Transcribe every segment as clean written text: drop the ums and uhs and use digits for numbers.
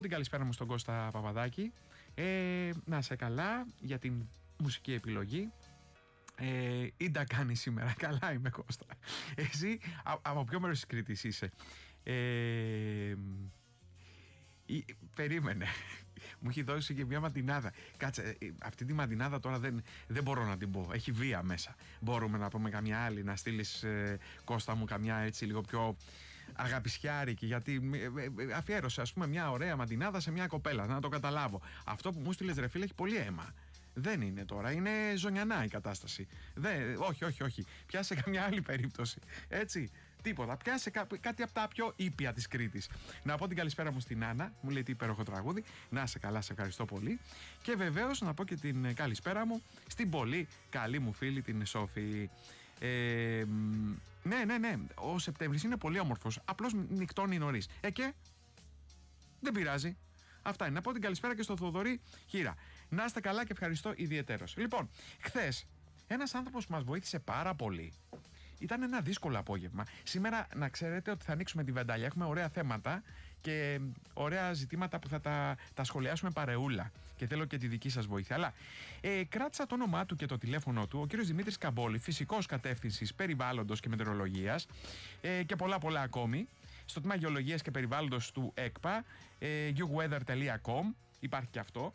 Την καλησπέρα μου στον Κώστα Παπαδάκη. Να σε καλά για την μουσική επιλογή. Ή τα κάνει σήμερα? Καλά είμαι, Κώστα. Εσύ από ποιο μέρος της Κρήτης είσαι? Περίμενε. Μου έχει δώσει και μια μαντινάδα. Κάτσε, αυτή τη μαντινάδα τώρα δεν μπορώ να την πω. Έχει βία μέσα. Μπορούμε να πούμε καμιά άλλη, να στείλεις, Κώστα μου, καμιά έτσι λίγο πιο αγαπησιάρικη, γιατί αφιέρωσε, ας πούμε, μια ωραία μαντινάδα σε μια κοπέλα, να το καταλάβω. Αυτό που μου στείλες, ρε φίλε, έχει πολύ αίμα. Δεν είναι τώρα, είναι ζωνιανά η κατάσταση. Όχι. Πιάσε καμιά άλλη περίπτωση. Έτσι, τίποτα. Πιάσε κάτι από τα πιο ήπια της Κρήτης. Να πω την καλησπέρα μου στην Άννα, μου λέει τι υπέροχο τραγούδι. Να σε καλά, σε ευχαριστώ πολύ. Και βεβαίως να πω και την καλησπέρα μου στην πολύ καλή μου φίλη, την Σόφη. Ναι, ο Σεπτέμβρης είναι πολύ όμορφος. Απλώς νυχτώνει νωρίς. Και δεν πειράζει. Αυτά είναι. Να πω την καλησπέρα και στο Θοδωρή Χίρα. Να είστε καλά και ευχαριστώ ιδιαιτέρως. Λοιπόν, χθες ένας άνθρωπος που μας βοήθησε πάρα πολύ. Ήταν ένα δύσκολο απόγευμα. Σήμερα να ξέρετε ότι θα ανοίξουμε τη βεντάλια. Έχουμε ωραία θέματα και ωραία ζητήματα που θα τα σχολιάσουμε παρεούλα. Και θέλω και τη δική σας βοήθεια. Αλλά κράτησα το όνομά του και το τηλέφωνο του. Ο κύριος Δημήτρης Καμπόλη, φυσικός κατεύθυνσης περιβάλλοντος και μετεωρολογίας και πολλά ακόμη. Στο τμήμα Γεωλογίας και Περιβάλλοντος του ΕΚΠΑ, youweather.com, υπάρχει και αυτό.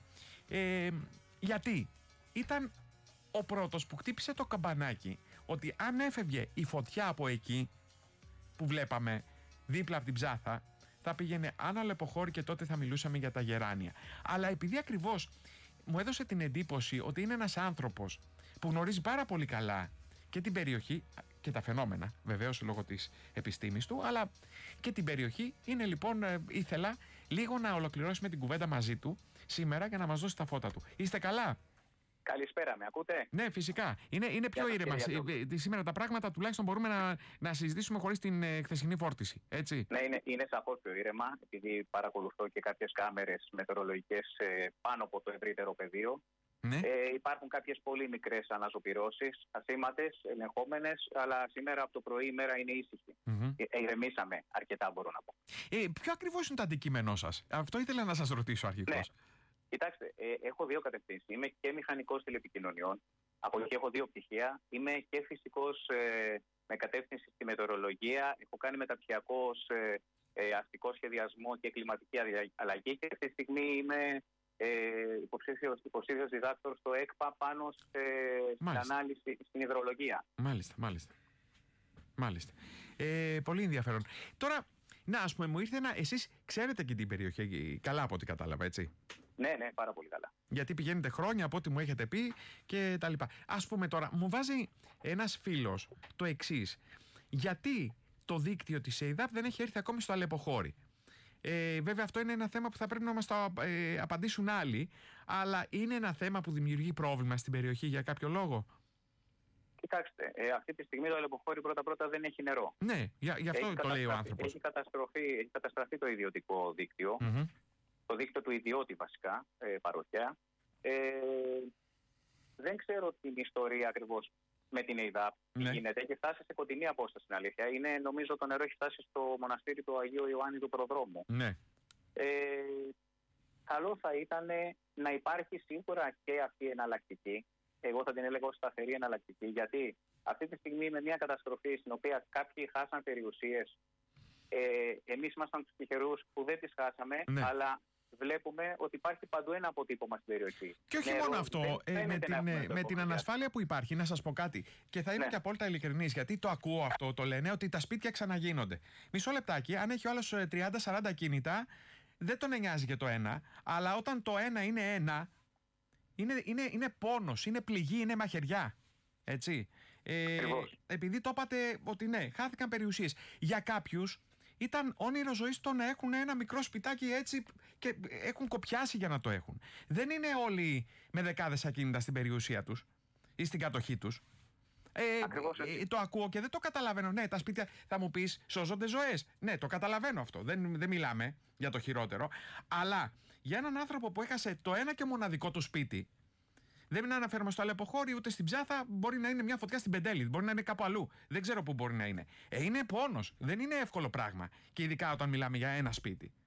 Γιατί ήταν ο πρώτος που χτύπησε το καμπανάκι ότι αν έφευγε η φωτιά από εκεί που βλέπαμε δίπλα από την Ψάθα, θα πήγαινε Άνω Λεποχώρη και τότε θα μιλούσαμε για τα γεράνια. Αλλά επειδή ακριβώς μου έδωσε την εντύπωση ότι είναι ένας άνθρωπος που γνωρίζει πάρα πολύ καλά και την περιοχή και τα φαινόμενα, βεβαίως λόγω της επιστήμης του, αλλά και την περιοχή, είναι λοιπόν, ήθελα λίγο να ολοκληρώσουμε την κουβέντα μαζί του σήμερα για να μας δώσει τα φώτα του. Είστε καλά? Καλησπέρα, με ακούτε? Ναι, φυσικά. Είναι πιο ήρεμα. Σήμερα τα πράγματα τουλάχιστον μπορούμε να συζητήσουμε χωρίς την χθεσινή φόρτιση. Έτσι. Ναι, είναι σαφώς πιο ήρεμα, επειδή παρακολουθώ και κάποιες κάμερες μετεωρολογικές πάνω από το ευρύτερο πεδίο. Ναι. Υπάρχουν κάποιες πολύ μικρές αναζωπυρώσεις, ασήμαντες, ελεγχόμενες, αλλά σήμερα από το πρωί η μέρα είναι ήσυχη. Ηρεμήσαμε αρκετά, μπορώ να πω. Ποιο ακριβώς είναι το αντικείμενό σας? Αυτό ήθελα να σας ρωτήσω αρχικώς. Ναι. Κοιτάξτε, έχω δύο κατευθύνσεις. Είμαι και μηχανικός τηλεπικοινωνιών, από εκεί έχω δύο πτυχία. Είμαι και φυσικός με κατεύθυνση στη μετεωρολογία. Έχω κάνει μεταπτυχιακός αστικό σχεδιασμό και κλιματική αλλαγή και αυτή τη στιγμή είμαι υποψήφιος διδάκτορ στο ΕΚΠΑ πάνω στην ανάλυση στην υδρολογία. Μάλιστα. Πολύ ενδιαφέρον. Τώρα, ας πούμε, μου ήρθε εσείς ξέρετε και την περιοχή καλά από ό,τι κατάλαβα, έτσι? Ναι, πάρα πολύ καλά. Γιατί πηγαίνετε χρόνια από ό,τι μου έχετε πει και τα λοιπά. Ας πούμε τώρα, μου βάζει ένας φίλος το εξής. Γιατί το δίκτυο της ΕΙΔΑΠ δεν έχει έρθει ακόμη στο Αλεποχώρι? Βέβαια αυτό είναι ένα θέμα που θα πρέπει να μας το απαντήσουν άλλοι, αλλά είναι ένα θέμα που δημιουργεί πρόβλημα στην περιοχή για κάποιο λόγο? Κοιτάξτε, αυτή τη στιγμή το Αλεποχώρι πρώτα δεν έχει νερό. Ναι, γι' αυτό το λέει ο άνθρωπος. Έχει καταστραφεί το ιδιωτικό δίκτυο, το δίκτυο του ιδιώτη βασικά, παροχιά. Δεν ξέρω την ιστορία ακριβώς με την ΕΙΔΑΠ γίνεται. Έχει φτάσει σε κοντινή απόσταση, στην αλήθεια. Νομίζω το νερό έχει φτάσει στο μοναστήρι του Αγίου Ιωάννη του Προδρόμου. Ναι. Καλό θα ήταν να υπάρχει σίγουρα και αυτή η εναλλακτική. Εγώ θα την έλεγα ως σταθερή εναλλακτική, γιατί αυτή τη στιγμή με μια καταστροφή στην οποία κάποιοι χάσαν περιουσίες, εμείς ήμασταν τους τυχερούς που δεν τις χάσαμε, αλλά βλέπουμε ότι υπάρχει παντού ένα αποτύπωμα στην περιοχή. Και όχι μόνο αυτό, με την ανασφάλεια που υπάρχει, να σας πω κάτι, και θα είμαι και απόλυτα ειλικρινής, γιατί το ακούω αυτό, το λένε ότι τα σπίτια ξαναγίνονται. Μισό λεπτάκι, αν έχει ο άλλος 30-40 κίνητα, δεν τον νοιάζει και το ένα, αλλά όταν το ένα είναι ένα, είναι πόνος, είναι πληγή, είναι μαχαιριά. Έτσι. Επειδή το είπατε ότι ναι, χάθηκαν περιουσίες. Για κάποιους ήταν όνειρο ζωής το να έχουν ένα μικρό σπιτάκι έτσι και έχουν κοπιάσει για να το έχουν. Δεν είναι όλοι με δεκάδες ακίνητα στην περιουσία τους ή στην κατοχή τους. Το ακούω και δεν το καταλαβαίνω. Ναι, τα σπίτια, θα μου πεις, σώζονται ζωές. Ναι, το καταλαβαίνω αυτό. Δεν μιλάμε για το χειρότερο. Αλλά για έναν άνθρωπο που έχασε το ένα και μοναδικό του σπίτι, δεν αναφέρομαι στο Αλεποχώρι ούτε στην Ψάθα, μπορεί να είναι μια φωτιά στην Πεντέλη, μπορεί να είναι κάπου αλλού. Δεν ξέρω πού μπορεί να είναι. Είναι πόνος. Δεν είναι εύκολο πράγμα. Και ειδικά όταν μιλάμε για ένα σπίτι.